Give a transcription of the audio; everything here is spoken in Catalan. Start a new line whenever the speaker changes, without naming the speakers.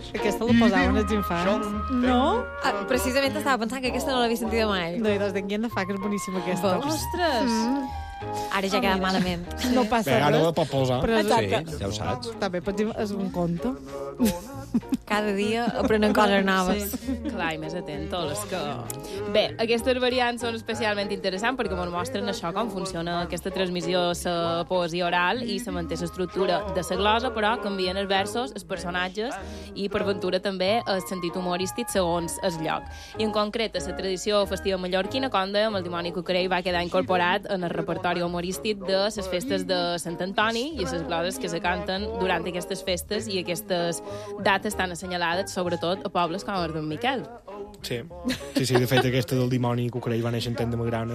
Aquesta la posaven els infants. No?
Precisament estava pensant que aquesta no l'havia sentida mai.
No, i doncs d'aquí hem de fa, que és boníssima aquesta.
Ostres!
Ara ja queda malament.
No passa
Bé, ara la
res.
pot posar.
Però
Sí, ja ho saps.
també pots dir, és un conte.
Cada dia aprenen coses noves.
Sí. Clar, i més atentos. Que... Bé, aquestes variants són especialment interessants perquè ens mostren això, com funciona aquesta transmissió de la poesia oral i se manté l'estructura de la glosa, però canvien els versos, els personatges i, per ventura, també el sentit humorístic segons el lloc. I, en concret, a la tradició festiva mallorquina, com dèiem, el dimoni cucarell va quedar incorporat en el repertori humorístic de les festes de Sant Antoni i les gloses que se canten durant aquestes festes i aquestes dates tan assenyalades, sobretot a pobles com el d'en Miquel.
Sí. Sí, de fet, aquesta del dimoni cucarell va néixer en Tenda Magrana